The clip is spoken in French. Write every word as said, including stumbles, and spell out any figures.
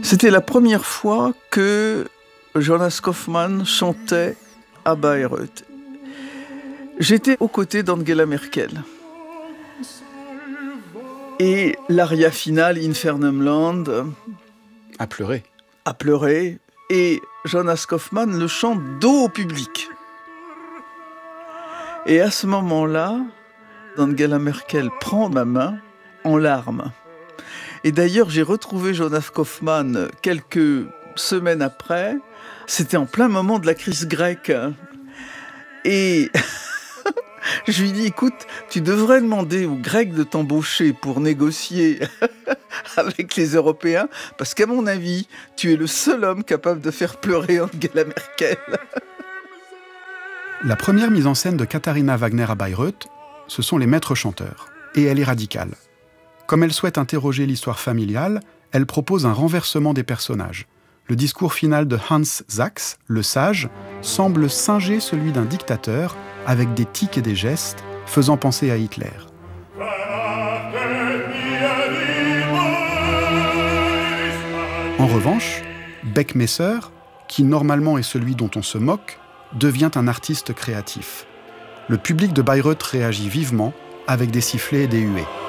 C'était la première fois que Jonas Kaufmann chantait à Bayreuth. J'étais aux côtés d'Angela Merkel. Et l'aria finale, Infernum Land, a pleuré. A pleuré. Et Jonas Kaufmann le chante dos au public. Et à ce moment-là, Angela Merkel prend ma main en larmes. Et d'ailleurs, j'ai retrouvé Jonas Kaufmann quelques semaines après. C'était en plein moment de la crise grecque. Et je lui dis, écoute, tu devrais demander aux Grecs de t'embaucher pour négocier avec les Européens, parce qu'à mon avis, tu es le seul homme capable de faire pleurer Angela Merkel. La première mise en scène de Katharina Wagner à Bayreuth, ce sont les maîtres chanteurs. Et elle est radicale. Comme elle souhaite interroger l'histoire familiale, elle propose un renversement des personnages. Le discours final de Hans Sachs, le sage, semble singer celui d'un dictateur avec des tics et des gestes faisant penser à Hitler. En revanche, Beckmesser, qui normalement est celui dont on se moque, devient un artiste créatif. Le public de Bayreuth réagit vivement avec des sifflets et des huées.